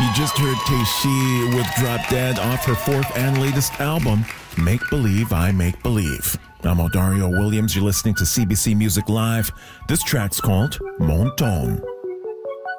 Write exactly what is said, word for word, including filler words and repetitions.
You just heard Teishi with Drop Dead off her fourth and latest album, Make Believe I Make Believe. I'm Odario Williams. You're listening to C B C Music Live. This track's called Mon Ton.